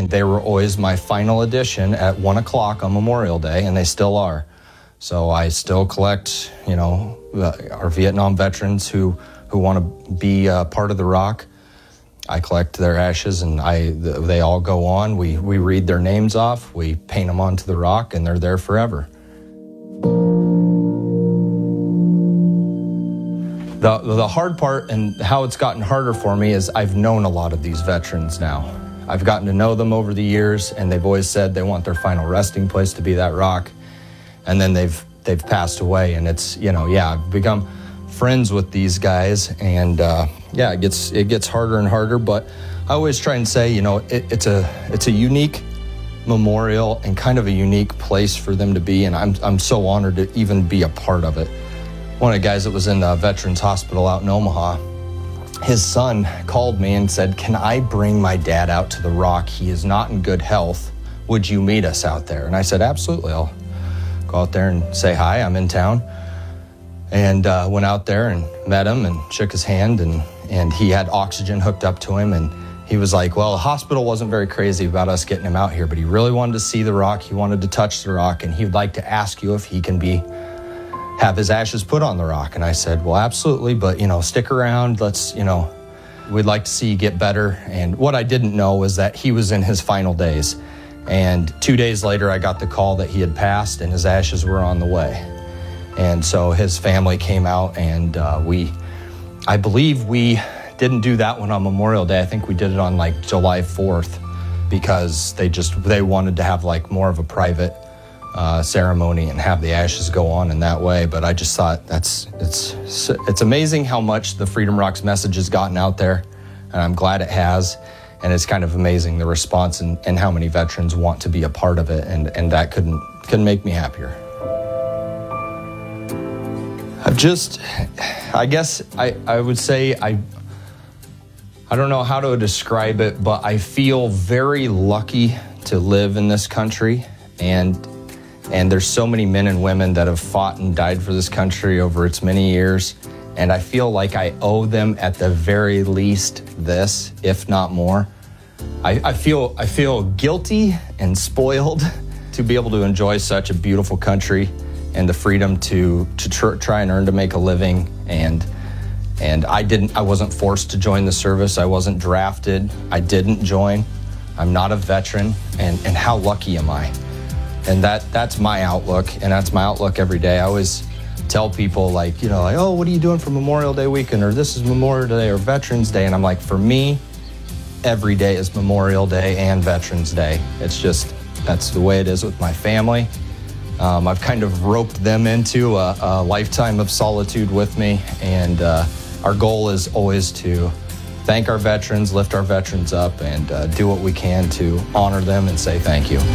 and they were always my final edition at 1 o'clock on Memorial Day, and they still are. So I still collect, our Vietnam veterans who want to be part of the rock. I collect their ashes, and they all go on. We read their names off, we paint them onto the rock, and they're there forever. The hard part and how it's gotten harder for me is I've known a lot of these veterans now. I've gotten to know them over the years, and they've always said they want their final resting place to be that rock. And then they've passed away, and it's, I've become friends with these guys, and it gets harder and harder. But I always try and say, it's a unique memorial and kind of a unique place for them to be, and I'm so honored to even be a part of it. One of the guys that was in the Veterans Hospital out in Omaha, his son called me and said, "Can I bring my dad out to the rock? He is not in good health. Would you meet us out there?" And I said, "Absolutely, I'll go out there and say hi. I'm in town." And went out there and met him and shook his hand, and he had oxygen hooked up to him, and he was like, "Well, the hospital wasn't very crazy about us getting him out here, but he really wanted to see the rock. He wanted to touch the rock, and he'd like to ask you if he can have his ashes put on the rock." And I said, "Well, absolutely, but stick around. We'd like to see you get better." And what I didn't know was that he was in his final days. And 2 days later, I got the call that he had passed and his ashes were on the way. And so his family came out, and I believe we didn't do that one on Memorial Day. I think we did it on July 4th because they wanted to have more of a private ceremony and have the ashes go on in that way. But I just thought it's amazing how much the Freedom Rocks message has gotten out there, and I'm glad it has. And it's kind of amazing the response and how many veterans want to be a part of it, and that couldn't make me happier. I would say I don't know how to describe it, but I feel very lucky to live in this country, and there's so many men and women that have fought and died for this country over its many years, and I feel like I owe them at the very least this, if not more. I feel guilty and spoiled to be able to enjoy such a beautiful country and the freedom to try and earn to make a living, and I wasn't forced to join the service. I wasn't drafted. I didn't join. I'm not a veteran, and how lucky am I? And that's my outlook, and that's my outlook every day. I always tell people oh, what are you doing for Memorial Day weekend, or this is Memorial Day or Veterans Day, and I'm like, for me, every day is Memorial Day and Veterans Day. That's the way it is with my family. I've kind of roped them into a lifetime of solitude with me, and our goal is always to thank our veterans, lift our veterans up, and do what we can to honor them and say thank you.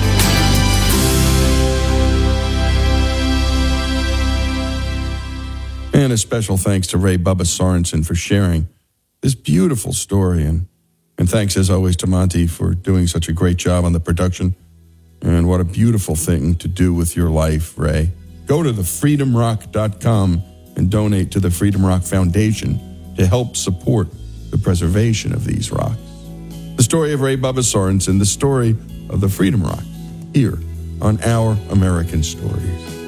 And a special thanks to Ray Bubba Sorensen for sharing this beautiful story, and thanks as always to Monty for doing such a great job on the production. And what a beautiful thing to do with your life, Ray. Go to thefreedomrock.com and donate to the Freedom Rock Foundation to help support the preservation of these rocks. The story of Ray Bubba Sorensen, the story of the Freedom Rock, here on Our American Stories.